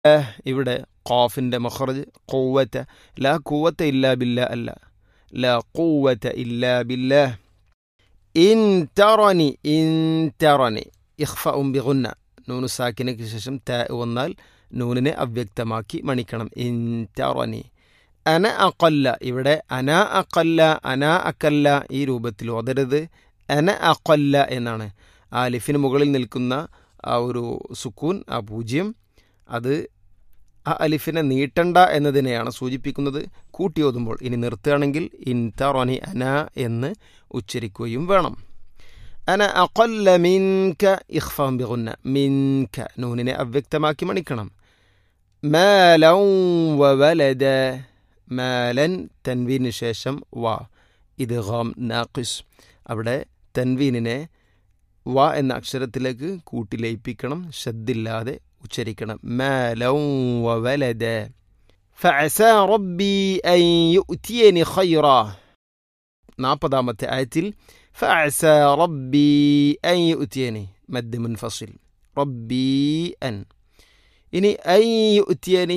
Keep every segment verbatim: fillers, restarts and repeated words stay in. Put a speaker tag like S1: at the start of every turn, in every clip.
S1: ഇവിടെ ഖാഫിൻ്റെ മഖ്റജ് ഖുവ്വത ലാ ഖുവ്വത ഇല്ലാ ബില്ലാ അല്ല ലാ ഖുവ്വത ഇല്ലാ ബില്ലാ ഇൻ തറനി ഇൻ തറനി ഇഖ്ഫഉം ബിഗുന്ന നൂനു സാക്കിനയ്ക്ക് ശേഷം ത വന്നാൽ നൂനിനെ അവ്യക്തമാക്കി മണിക്കണം. ഇൻ തറനി അന അഖല്ല ഇവിടെ അന അഖല്ല അന അക്കല്ല ഈ രൂപത്തിൽ ഓതരുത്. അന അഖല്ല എന്നാണ്. ആ ലിഫിന് മുകളിൽ നിൽക്കുന്ന ആ ഒരു സുക്കൂൻ ആ പൂജ്യം അത് ആ അലിഫിനെ നീട്ടണ്ട എന്നതിനെയാണ് സൂചിപ്പിക്കുന്നത് കൂട്ടി ഓതുമ്പോൾ. ഇനി നിർത്തുകയാണെങ്കിൽ ഇൻ തറനി അന എന്ന് ഉച്ചരിക്കുകയും വേണം. അന അഖല്ല മിൻക ഇഖ്ഫാം ബിഗുന്ന മിൻക നൂനിനെ അവ്യക്തമാക്കി മണിക്കണം. മാലൻ വവലദ മാലൻ തൻവീന് ശേഷം വ ഇദ്ഗാം നാഖിസ് അവിടെ തൻവീനിനെ വ എന്ന അക്ഷരത്തിലേക്ക് കൂട്ടി ലയിപ്പിക്കണം. ശദ്ദില്ലാതെ ഉച്ചരിക്കണം. മാലൻ വവലദ ഫഅസാ റബ്ബി അൻ യുഅ്തിയനി ഖൈറാ നാൽപ്പതാമത്തെ ആയത്തിൽ ഫഅസാ റബ്ബി അൻ യുഅ്തിയനി മദ് മുൻഫസിൽ റബ്ബി അൻ. ഇനി അൻ യുഅ്തിയനി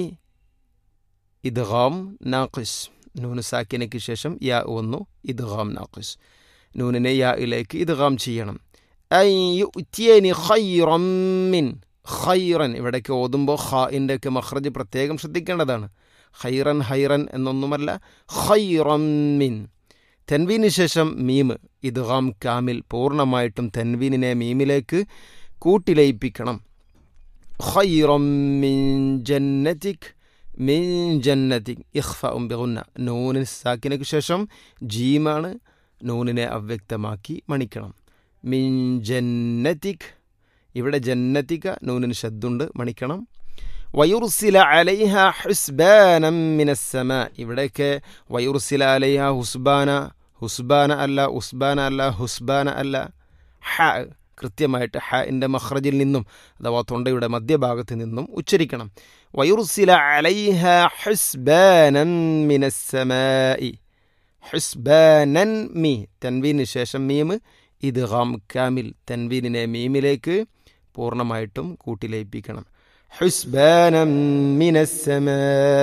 S1: ഇദ്ഗാം നാഖിസ് നൂന് സാക്കിനയ്ക്ക് ശേഷം യാ വന്നു ഇദ്ഗാം നാഖിസ് നൂനിനെ യാ ഇലേക്ക് ഇദ്ഗാം ചെയ്യണം. അൻ യുഅ്തിയനി ഖൈറൻ മിൻ ഖൈറൻ ഇവിടേക്ക് ഓതുമ്പോൾ ഖാഇൻ്റെ ഒക്കെ മഖ്റജ് പ്രത്യേകം ശ്രദ്ധിക്കേണ്ടതാണ്. ഖൈറൻ ഹൈറൻ എന്നൊന്നുമല്ല ഖൈറൻ മിൻ. തൻവീന് ശേഷം മീം ഇദ്ഗാം കാമിൽ പൂർണ്ണമായിട്ടും തൻവീനിനെ മീമിലേക്ക് കൂട്ടിലയിപ്പിക്കണം. ഖൈറൻ മിൻ ജന്നതിക് മിൻ ജന്നതിക് ഇഖ്ഫഉം ബിഗുന്ന നൂനിന് സാക്കിനയ്ക്ക് ശേഷം ജീമാണ് നൂനിനെ അവ്യക്തമാക്കി മണിക്കണം. മിൻ ജന്നതിക് ഇവിടെ ജന്നതിക നൂനിന് ശദ്ദുണ്ട് മണിക്കണം. വയുർസില അലൈഹ ഹുസ്ബാനം മിനസ്സമാ ഇവിടെയൊക്കെ വയുർസില അലൈഹ ഹുസ്ബാന ഹുസ്ബാന അല്ല ഉസ്ബാന അല്ല ഹുസ്ബാന അല്ല ഹ കൃത്യമായിട്ട് ഹഇൻ്റെ മഖ്റജിൽ നിന്നും അഥവാ തൊണ്ടയുടെ മധ്യഭാഗത്ത് നിന്നും ഉച്ചരിക്കണം. വയുർസില അലൈഹ ഹുസ്ബാനം മിനസ്സമാഇ ഹുസ്ബാനൻ മീ തൻവീന് ശേഷം മീം ഇദ്ഗാം കാമിൽ തൻവീനിനെ മീമിലേക്ക് പൂർണ്ണമായിട്ടും കൂട്ടിലയിപ്പിക്കണം. ഹുസ്ബാനം മിനസ്സമാ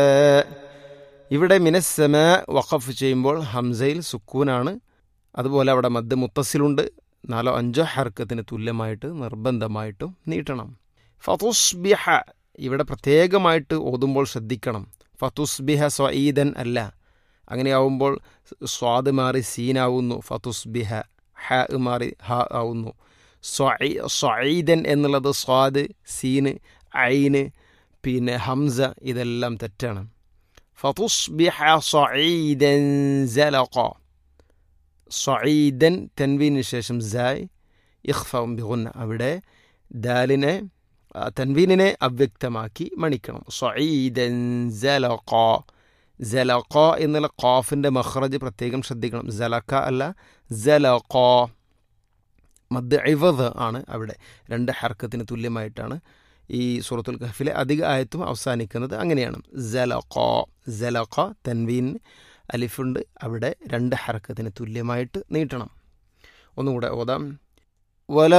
S1: ഇവിടെ മിനസ്സമാ വഖഫ് ചെയ്യുമ്പോൾ ഹംസയിൽ സുക്കൂനാണ്. അതുപോലെ അവിടെ മദ് മുത്തസിലുണ്ട്. നാലോ അഞ്ചോ ഹർക്കത്തിന് തുല്യമായിട്ട് നിർബന്ധമായിട്ടും നീട്ടണം. ഫതുസ്ബിഹ ഇവിടെ പ്രത്യേകമായിട്ട് ഓതുമ്പോൾ ശ്രദ്ധിക്കണം. ഫതുസ്ബിഹ സ്വഈദൻ അല്ല. അങ്ങനെയാവുമ്പോൾ സ്വാദ് മാറി സീനാവുന്നു. ഫതുസ്ബിഹ ഹ മാറി ഹ ആവുന്നു. സ്വഈദൻ എന്നുള്ളത് സ്വാദ് സീന് ഐന് പിന്നെ ഹംസ ഇതെല്ലാം തെറ്റാണ്. ഫതുസ്ബിഹ സ്വഈദൻ സലഖ സ്വഈദൻ തൻവീന് ശേഷം സായ് ഇഖ്ഫഉം ബിഗുന്ന അവിടെ ദാലിനെ തൻവീനിനെ അവ്യക്തമാക്കി മണിക്കണം. സ്വഈദൻ സലഖ സലഖ എന്നുള്ള ഖാഫിൻ്റെ മഖ്റജ് പ്രത്യേകം ശ്രദ്ധിക്കണം. സലഖ അല്ല സലഖ മദ് ഇവദ് ആണ്. അവിടെ രണ്ട് ഹർക്കത്തിന് തുല്യമായിട്ടാണ് ഈ സൂറത്തുൽ കഹ്ഫിലെ അധിക ആയത്തും അവസാനിക്കുന്നത്. അങ്ങനെയാണ് സലഖ സലഖ തൻവീൻ അലിഫുണ്ട്. അവിടെ രണ്ട് ഹർക്കത്തിന് തുല്യമായിട്ട് നീട്ടണം. ഒന്നുകൂടെ ഓതാം. വല